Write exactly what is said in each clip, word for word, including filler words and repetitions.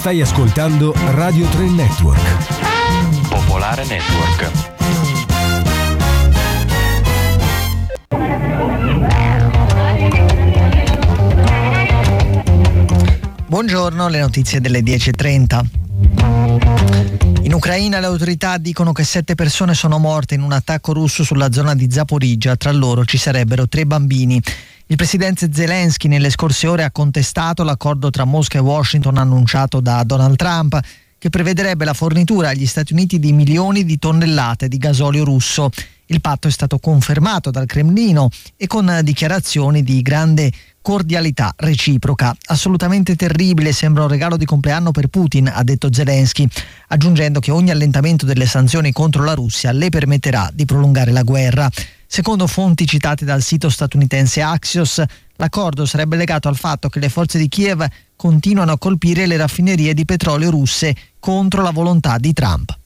Stai ascoltando Radio tre Network. Popolare Network. Buongiorno, le notizie delle dieci e trenta. In Ucraina le autorità dicono che sette persone sono morte in un attacco russo sulla zona di Zaporizhzhia, tra loro ci sarebbero tre bambini. Il presidente Zelensky nelle scorse ore ha contestato l'accordo tra Mosca e Washington annunciato da Donald Trump, che prevederebbe la fornitura agli Stati Uniti di milioni di tonnellate di gasolio russo. Il patto è stato confermato dal Cremlino e con dichiarazioni di grande cordialità reciproca. Assolutamente terribile, sembra un regalo di compleanno per Putin, ha detto Zelensky, aggiungendo che ogni allentamento delle sanzioni contro la Russia le permetterà di prolungare la guerra. Secondo fonti citate dal sito statunitense Axios, l'accordo sarebbe legato al fatto che le forze di Kiev continuano a colpire le raffinerie di petrolio russe contro la volontà di Trump.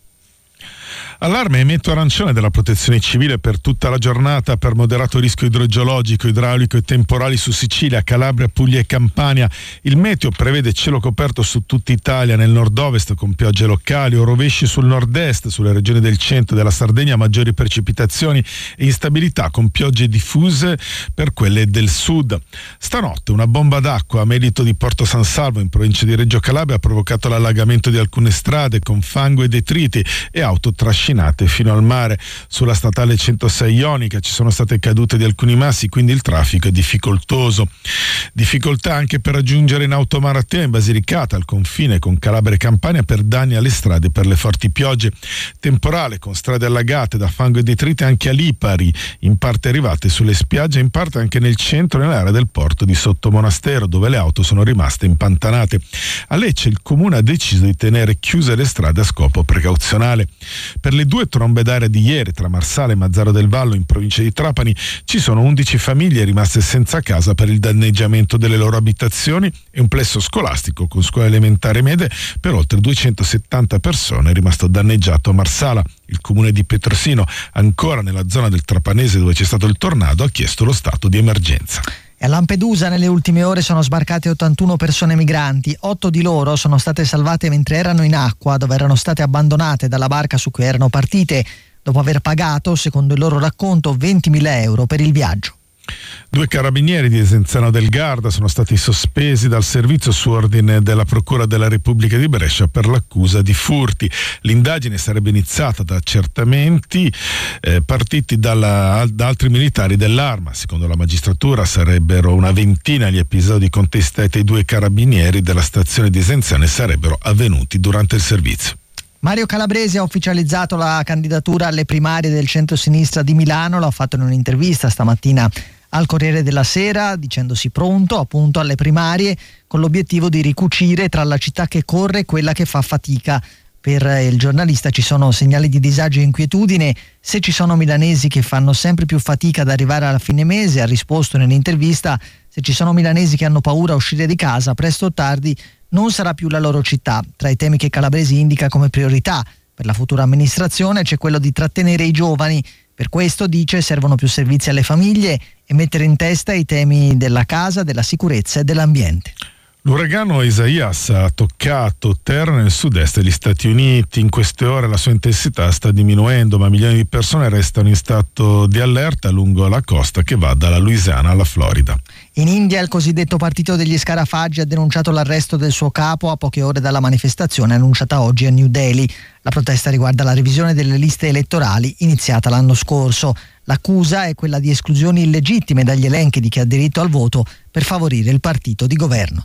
Allarme emetto arancione della protezione civile per tutta la giornata per moderato rischio idrogeologico, idraulico e temporali su Sicilia, Calabria, Puglia e Campania. Il meteo prevede cielo coperto su tutta Italia, nel nord-ovest con piogge locali o rovesci sul nord-est, sulle regioni del centro e della Sardegna maggiori precipitazioni e instabilità con piogge diffuse per quelle del sud. Stanotte una bomba d'acqua a Melito di Porto San Salvo in provincia di Reggio Calabria ha provocato l'allagamento di alcune strade con fango e detriti e auto trascinate fino al mare. Sulla statale centosei Ionica ci sono state cadute di alcuni massi, quindi il traffico è difficoltoso. Difficoltà anche per raggiungere in auto Maratea in Basilicata, al confine con Calabria e Campania, per danni alle strade per le forti piogge. Temporale con strade allagate da fango e detriti anche a Lipari, in parte arrivate sulle spiagge, in parte anche nel centro e nell'area del porto di Sottomonastero, dove le auto sono rimaste impantanate. A Lecce il comune ha deciso di tenere chiuse le strade a scopo precauzionale. Per le due trombe d'aria di ieri tra Marsala e Mazzaro del Vallo in provincia di Trapani ci sono undici famiglie rimaste senza casa per il danneggiamento delle loro abitazioni e un plesso scolastico con scuola elementare e medie per oltre duecentosettanta persone è rimasto danneggiato a Marsala. Il comune di Petrosino, ancora nella zona del Trapanese dove c'è stato il tornado, ha chiesto lo stato di emergenza. A Lampedusa nelle ultime ore sono sbarcate ottantuno persone migranti, otto di loro sono state salvate mentre erano in acqua dove erano state abbandonate dalla barca su cui erano partite, dopo aver pagato, secondo il loro racconto, ventimila euro per il viaggio. Due carabinieri di Desenzano del Garda sono stati sospesi dal servizio su ordine della Procura della Repubblica di Brescia per l'accusa di furti. L'indagine sarebbe iniziata da accertamenti eh, partiti dalla, da altri militari dell'Arma. Secondo la magistratura sarebbero una ventina gli episodi contestati ai due carabinieri della stazione di Desenzano e sarebbero avvenuti durante il servizio. Mario Calabresi ha ufficializzato la candidatura alle primarie del centro-sinistra di Milano, l'ha fatto in un'intervista stamattina al Corriere della Sera, dicendosi pronto appunto alle primarie con l'obiettivo di ricucire tra la città che corre e quella che fa fatica. Per il giornalista ci sono segnali di disagio e inquietudine. Se ci sono milanesi che fanno sempre più fatica ad arrivare alla fine mese, ha risposto nell'intervista, se ci sono milanesi che hanno paura a uscire di casa, presto o tardi non sarà più la loro città. Tra i temi che Calabresi indica come priorità per la futura amministrazione c'è quello di trattenere i giovani. Per questo, dice, servono più servizi alle famiglie e mettere in testa i temi della casa, della sicurezza e dell'ambiente. L'uragano Isaias ha toccato terra nel sud-est degli Stati Uniti. In queste ore la sua intensità sta diminuendo, ma milioni di persone restano in stato di allerta lungo la costa che va dalla Louisiana alla Florida. In India il cosiddetto partito degli scarafaggi ha denunciato l'arresto del suo capo a poche ore dalla manifestazione annunciata oggi a New Delhi. La protesta riguarda la revisione delle liste elettorali iniziata l'anno scorso. L'accusa è quella di esclusioni illegittime dagli elenchi di chi ha diritto al voto per favorire il partito di governo.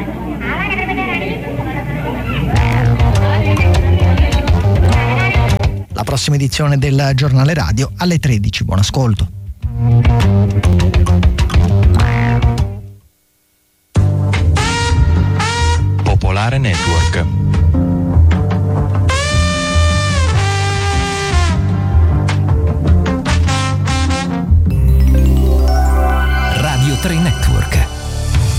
La prossima edizione del giornale radio alle tredici. Buon ascolto. Popolare Network.